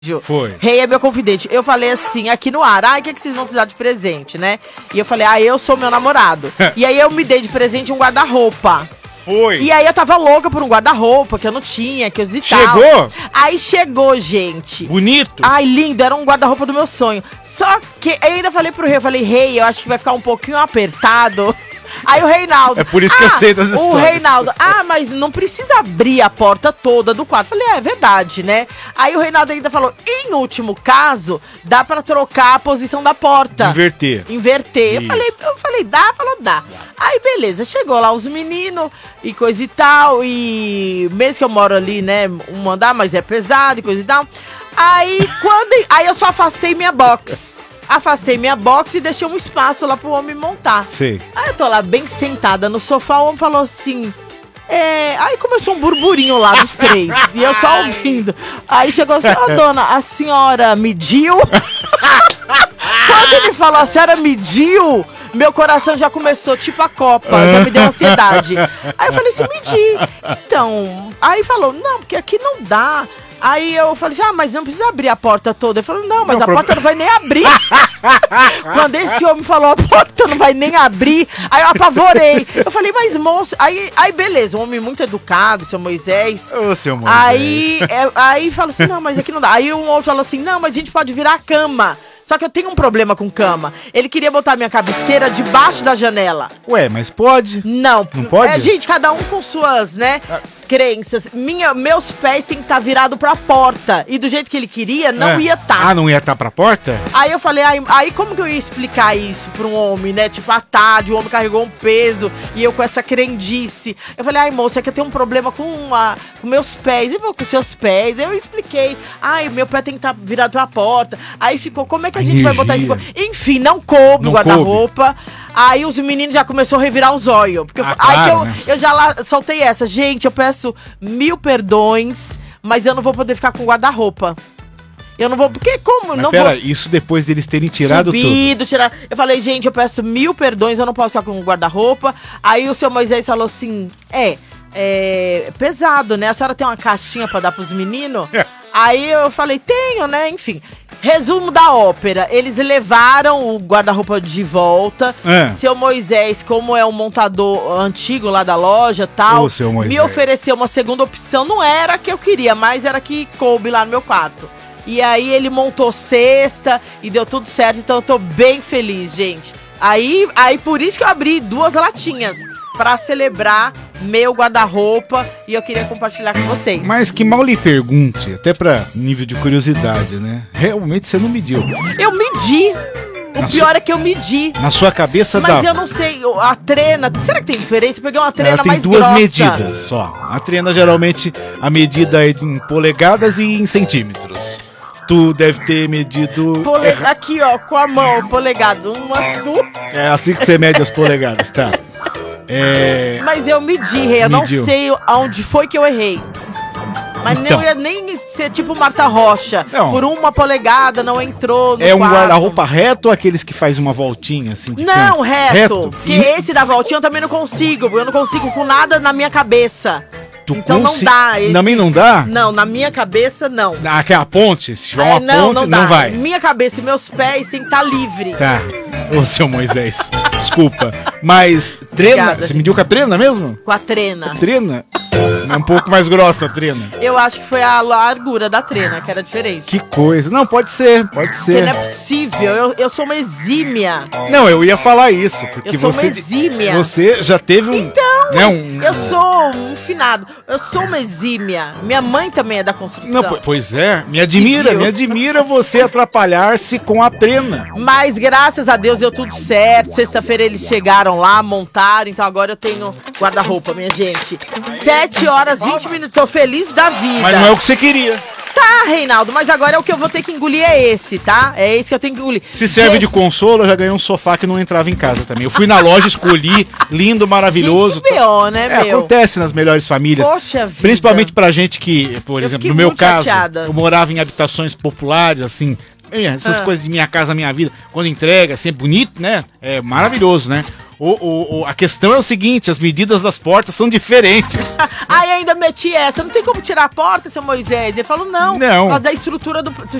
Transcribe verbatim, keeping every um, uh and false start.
Foi. Rei é meu confidente. Eu falei assim, aqui no ar, ai, o que, que vocês vão precisar de presente, né? E eu falei, ah, eu sou meu namorado. E aí eu me dei de presente um guarda-roupa. Foi. E aí eu tava louca por um guarda-roupa que eu não tinha, que eu e tal. Chegou? Aí chegou, gente. Bonito? Ai, lindo, era um guarda-roupa do meu sonho. Só que eu ainda falei pro rei, eu falei, rei, eu acho que vai ficar um pouquinho apertado. Aí o Reinaldo... É por isso que ah, eu sei das histórias. O Reinaldo, ah, mas não precisa abrir a porta toda do quarto. Falei, é, é verdade, né? Aí o Reinaldo ainda falou, em último caso, dá pra trocar a posição da porta. Inverter. Inverter. Eu falei, eu falei, dá? Falou, dá. Aí, beleza, chegou lá os meninos e coisa e tal. E mesmo que eu moro ali, né, um andar, mas é pesado e coisa e tal. Aí, quando... Aí eu só afastei minha box. Afastei minha box e deixei um espaço lá pro homem montar. Sei. Aí eu tô lá bem sentada no sofá, o homem falou assim... É... Aí começou um burburinho lá dos três. E eu só ouvindo. Aí chegou assim, ô dona, a senhora mediu? Quando ele falou, a senhora mediu? Meu coração já começou, tipo a Copa, já me deu ansiedade. Aí eu falei assim, medi. Então, aí falou, não, porque aqui não dá. Aí eu falei assim, ah, mas não precisa abrir a porta toda. Ele falou, não, mas não, a pro... porta não vai nem abrir. Quando esse homem falou, a porta não vai nem abrir, aí eu apavorei. Eu falei, mas moço, aí, aí beleza, um homem muito educado, seu Moisés. Ô, seu Moisés. Aí, é, aí falou assim, não, mas aqui não dá. Aí um outro falou assim, não, mas a gente pode virar a cama. Só que eu tenho um problema com cama. Ele queria botar minha cabeceira debaixo da janela. Ué, mas pode? Não. Não pode? É, gente, cada um com suas, né, ah. crenças. Minha, meus pés têm que estar virados pra porta. E do jeito que ele queria, não é. ia estar. Tá. Ah, não ia estar tá pra porta? Aí eu falei, aí, aí como que eu ia explicar isso pra um homem, né? Tipo, à tarde, o homem carregou um peso e eu com essa crendice. Eu falei, ai, moça, é que eu tenho um problema com, uma, com meus pés. E eu com seus pés. Aí eu expliquei. Ai, meu pé tem que estar tá virado pra porta. Aí ficou, como é que a gente vai botar isso? Enfim, não coube o guarda-roupa. Aí os meninos já começaram a revirar os olhos. Porque ah, eu, aí claro, que eu, né? eu já lá soltei essa. Gente, eu peço mil perdões, mas eu não vou poder ficar com guarda-roupa. Eu não vou, porque como? Mas não pera, vou... isso depois deles terem tirado Subido, tudo. Tirar... Eu falei, gente, eu peço mil perdões, eu não posso ficar com guarda-roupa. Aí o seu Moisés falou assim, é, é pesado, né? A senhora tem uma caixinha pra dar pros meninos? Aí eu falei, tenho, né? Enfim. Resumo da ópera, eles levaram o guarda-roupa de volta. É. Seu Moisés, como é um montador antigo lá da loja, tal, Ô, seu Moisés. me ofereceu uma segunda opção. Não era a que eu queria, mas era que coube lá no meu quarto. E aí ele montou cesta e deu tudo certo, então eu tô bem feliz, gente. Aí, aí por isso que eu abri duas latinhas, pra celebrar meu guarda-roupa, e eu queria compartilhar com vocês. Mas que mal lhe pergunte, até pra nível de curiosidade, né? Realmente você não mediu. Eu medi. O na pior sua... é que eu medi. Na sua cabeça dá. Mas dá... eu não sei, a trena, será que tem diferença? Eu peguei uma trena Ela tem mais duas grossa. medidas só. A trena, geralmente, a medida é em polegadas e em centímetros. Tu deve ter medido... Pole... Aqui, ó, com a mão, polegado. Uma, duas... É assim que você mede as polegadas, tá? É... Mas eu medi, rei, eu Mediu. não sei aonde foi que eu errei. Mas então, não ia nem ser tipo Marta Rocha. Não. Por uma polegada não entrou no É um quarto. guarda-roupa reto ou aqueles que faz uma voltinha assim? De não, canto? reto. reto. Porque e... esse da voltinha eu também não consigo. Eu não consigo com nada na minha cabeça. Tu então consi... não dá. Esses... Também não dá? Não, na minha cabeça não. Ah, que é a ponte? Se tiver é, uma não, ponte, não, não vai. Minha cabeça e meus pés tem que estar livre. Tá. Ô, seu Moisés, desculpa. Mas, trena, Obrigada, você mediu com a trena mesmo? Com a trena. A trena? É um pouco mais grossa a trena. Eu acho que foi a largura da trena, que era diferente. Que coisa. Não, pode ser, pode ser. Porque não é possível, eu, eu sou uma exímia. Não, eu ia falar isso, porque eu sou você... uma exímia. Você já teve um... Então, né, um... eu sou um finado. Eu sou uma exímia. Minha mãe também é da construção. Não, pois é, me admira, Civil. me admira você atrapalhar-se com a trena. Mas graças a Deus deu tudo certo. Sexta-feira eles chegaram lá, montaram. Então agora eu tenho guarda-roupa, minha gente. Sete horas, vinte minutos. Tô feliz da vida. Mas não é o que você queria. Tá, Reinaldo, mas agora é o que eu vou ter que engolir é esse, tá? É esse que eu tenho que engolir. Se serve Gente, de consolo, eu já ganhei um sofá que não entrava em casa também. Eu fui na loja, escolhi, lindo, maravilhoso. Gente, que B O, né, é, meu? acontece nas melhores famílias. Poxa vida. Principalmente pra gente que, por Eu exemplo, fiquei no meu muito caso, chateada. eu morava em habitações populares, assim, essas Ah. coisas de minha casa, minha vida. Quando entrega, assim, é bonito, né? É maravilhoso, né? O, o, o- a questão é o seguinte, as medidas das portas são diferentes. Aí ainda meti essa, não tem como tirar a porta, seu Moisés. Ele falou, não, Não. por causa da estrutura do...